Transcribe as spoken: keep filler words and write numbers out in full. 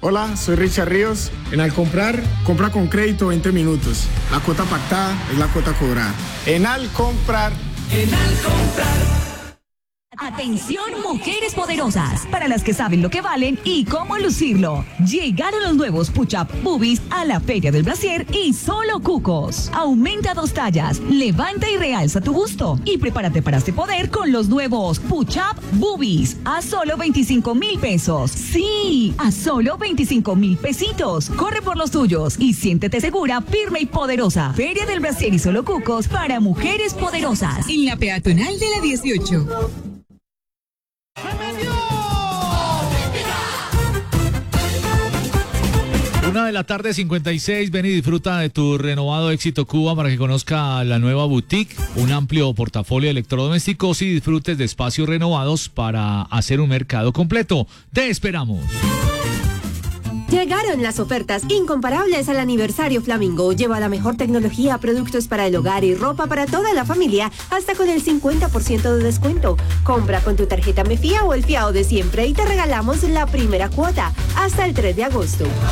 Hola, soy Richard Ríos. En Al Comprar, compra con crédito veinte minutos. La cuota pactada es la cuota cobrada. En Al Comprar. En Al Comprar. Atención, mujeres poderosas, para las que saben lo que valen y cómo lucirlo. Llegaron los nuevos Push-Up Boobies a la Feria del Brasier y solo cucos. Aumenta dos tallas, levanta y realza tu busto y prepárate para este poder con los nuevos Push-Up Boobies a solo veinticinco mil pesos. Sí, a solo veinticinco mil pesitos. Corre por los tuyos y siéntete segura, firme y poderosa. Feria del Brasier y solo cucos para mujeres poderosas. En la peatonal de la dieciocho. Una de la tarde, cincuenta y seis. Ven y disfruta de tu renovado Éxito Cuba para que conozca la nueva boutique, un amplio portafolio de electrodomésticos y disfrutes de espacios renovados para hacer un mercado completo. ¡Te esperamos! Llegaron las ofertas incomparables al aniversario Flamingo. Lleva la mejor tecnología, productos para el hogar y ropa para toda la familia, hasta con el cincuenta por ciento de descuento. Compra con tu tarjeta Mefía o el fiado de siempre y te regalamos la primera cuota hasta el tres de agosto.